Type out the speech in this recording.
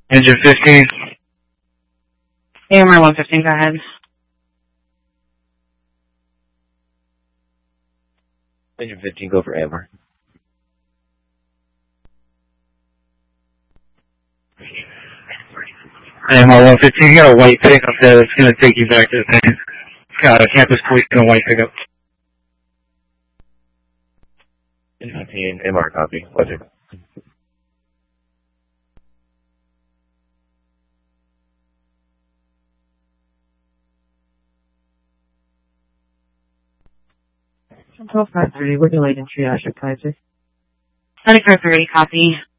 Engine 15. AMR 115, go ahead. Engine 15, go for AMR. AMR 115, you got a white pickup there that's going to take you back to the thing. It's got a campus police and a white pickup. Engine 15, AMR copy. What's it? Control 530, we're delayed in triage at Kaiser. 2430, copy.